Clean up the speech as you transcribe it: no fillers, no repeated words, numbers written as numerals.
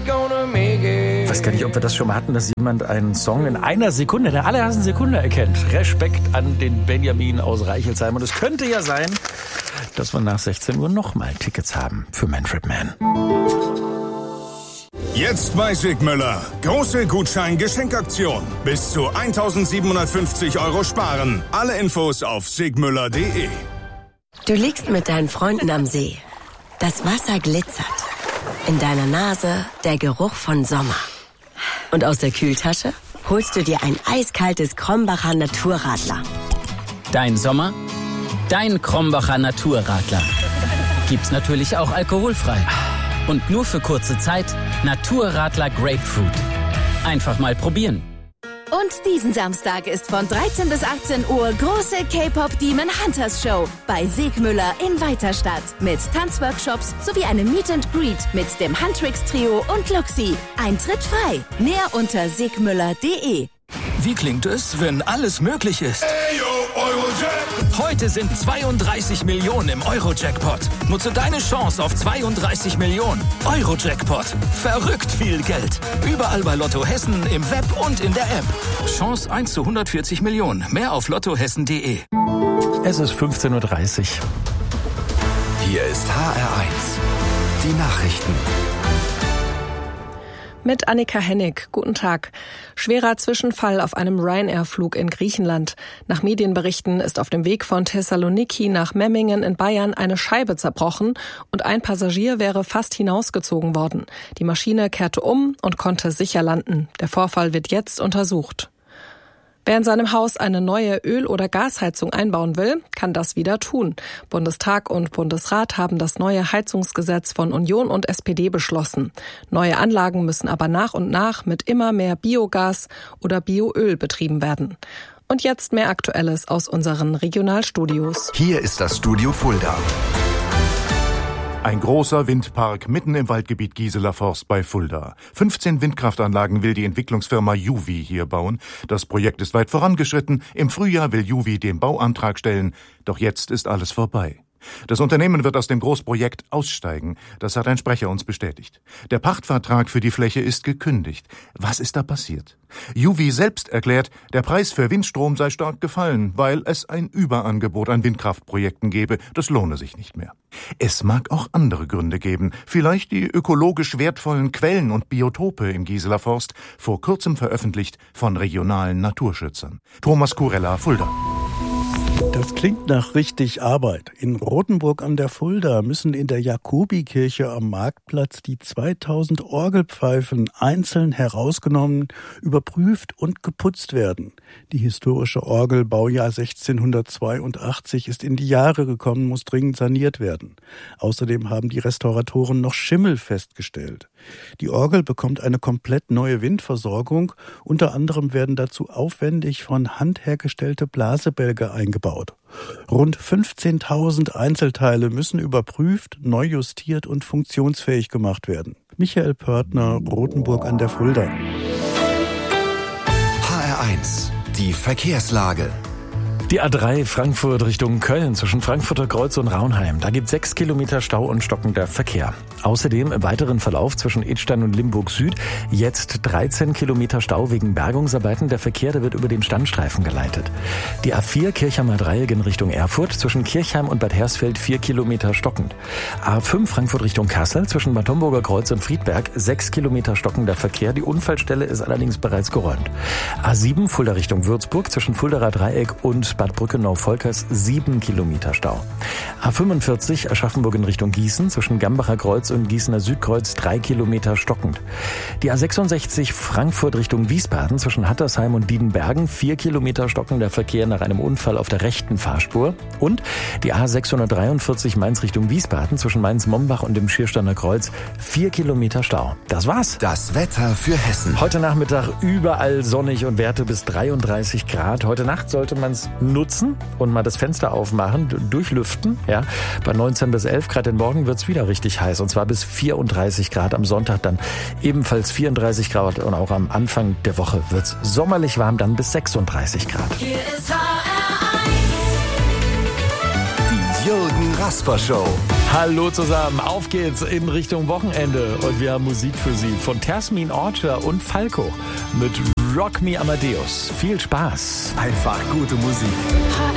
Ich weiß gar nicht, ob wir das schon mal hatten, dass jemand einen Song in einer Sekunde, in der allerersten Sekunde erkennt. Respekt an den Benjamin aus Reichelsheim. Und es könnte ja sein, dass wir nach 16 Uhr nochmal Tickets haben für Manfred Mann. Jetzt bei Sigmüller. Große Gutschein-Geschenkaktion. Bis zu 1.750 € sparen. Alle Infos auf sigmüller.de. Du liegst mit deinen Freunden am See. Das Wasser glitzert. In deiner Nase der Geruch von Sommer. Und aus der Kühltasche holst du dir ein eiskaltes Krombacher Naturradler. Dein Sommer, dein Krombacher Naturradler. Gibt's natürlich auch alkoholfrei. Und nur für kurze Zeit Naturradler Grapefruit. Einfach mal probieren. Und diesen Samstag ist von 13 bis 18 Uhr große K-Pop Demon Hunters Show bei Sigmüller in Weiterstadt. Mit Tanzworkshops sowie einem Meet and Greet mit dem Huntrix Trio und Luxi. Eintritt frei. Mehr unter sigmüller.de. Wie klingt es, wenn alles möglich ist? Heute sind 32 Millionen im Euro-Jackpot. Nutze deine Chance auf 32 Millionen. Euro-Jackpot. Verrückt viel Geld. Überall bei Lotto Hessen, im Web und in der App. Chance 1 zu 140 Millionen. Mehr auf lottohessen.de. Es ist 15.30 Uhr. Hier ist HR1. Die Nachrichten. Mit Annika Hennig. Guten Tag. Schwerer Zwischenfall auf einem Ryanair-Flug in Griechenland. Nach Medienberichten ist auf dem Weg von Thessaloniki nach Memmingen in Bayern eine Scheibe zerbrochen und ein Passagier wäre fast hinausgezogen worden. Die Maschine kehrte um und konnte sicher landen. Der Vorfall wird jetzt untersucht. Wer in seinem Haus eine neue Öl- oder Gasheizung einbauen will, kann das wieder tun. Bundestag und Bundesrat haben das neue Heizungsgesetz von Union und SPD beschlossen. Neue Anlagen müssen aber nach und nach mit immer mehr Biogas oder Bioöl betrieben werden. Und jetzt mehr Aktuelles aus unseren Regionalstudios. Hier ist das Studio Fulda. Ein großer Windpark mitten im Waldgebiet Gieseler Forst bei Fulda. 15 Windkraftanlagen will die Entwicklungsfirma Juvi hier bauen. Das Projekt ist weit vorangeschritten. Im Frühjahr will Juvi den Bauantrag stellen. Doch jetzt ist alles vorbei. Das Unternehmen wird aus dem Großprojekt aussteigen. Das hat ein Sprecher uns bestätigt. Der Pachtvertrag für die Fläche ist gekündigt. Was ist da passiert? Juvi selbst erklärt, der Preis für Windstrom sei stark gefallen, weil es ein Überangebot an Windkraftprojekten gebe. Das lohne sich nicht mehr. Es mag auch andere Gründe geben. Vielleicht die ökologisch wertvollen Quellen und Biotope im Gieseler Forst, vor kurzem veröffentlicht von regionalen Naturschützern. Thomas Kurella, Fulda. Das klingt nach richtig Arbeit. In Rothenburg an der Fulda müssen in der Jakobikirche am Marktplatz die 2000 Orgelpfeifen einzeln herausgenommen, überprüft und geputzt werden. Die historische Orgel, Baujahr 1682, ist in die Jahre gekommen, muss dringend saniert werden. Außerdem haben die Restauratoren noch Schimmel festgestellt. Die Orgel bekommt eine komplett neue Windversorgung. Unter anderem werden dazu aufwendig von Hand hergestellte Blasebälge eingebaut. Rund 15.000 Einzelteile müssen überprüft, neu justiert und funktionsfähig gemacht werden. Michael Pörtner, Rothenburg an der Fulda. HR1, die Verkehrslage. Die A3 Frankfurt Richtung Köln zwischen Frankfurter Kreuz und Raunheim. Da gibt 6 Kilometer Stau und stockender Verkehr. Außerdem im weiteren Verlauf zwischen Idstein und Limburg Süd jetzt 13 Kilometer Stau wegen Bergungsarbeiten. Der Verkehr, der wird über den Standstreifen geleitet. Die A4 Kirchheimer Dreieck in Richtung Erfurt zwischen Kirchheim und Bad Hersfeld 4 Kilometer stockend. A5 Frankfurt Richtung Kassel zwischen Bad Homburger Kreuz und Friedberg 6 Kilometer stockender Verkehr. Die Unfallstelle ist allerdings bereits geräumt. A7 Fulda Richtung Würzburg zwischen Fuldaer Dreieck und Bad Brückenau-Volkers 7 Kilometer Stau. A45 Aschaffenburg in Richtung Gießen zwischen Gambacher Kreuz und Gießener Südkreuz 3 Kilometer stockend. Die A66 Frankfurt Richtung Wiesbaden zwischen Hattersheim und Diedenbergen 4 Kilometer stockender Verkehr nach einem Unfall auf der rechten Fahrspur. Und die A643 Mainz Richtung Wiesbaden zwischen Mainz-Mombach und dem Schiersteiner Kreuz 4 Kilometer Stau. Das war's. Das Wetter für Hessen. Heute Nachmittag überall sonnig und Werte bis 33 Grad. Heute Nacht sollte man es nutzen und mal das Fenster aufmachen, durchlüften. Ja, bei 19 bis 11 Grad. Denn morgen wird's wieder richtig heiß. Und zwar bis 34 Grad. Am Sonntag dann ebenfalls 34 Grad. Und auch am Anfang der Woche wird's sommerlich warm, dann bis 36 Grad. Hier ist HR1. Die Jürgen Rasper Show. Hallo zusammen, auf geht's in Richtung Wochenende und wir haben Musik für Sie von Tasmin Orcher und Falco mit Rock Me Amadeus. Viel Spaß. Einfach gute Musik.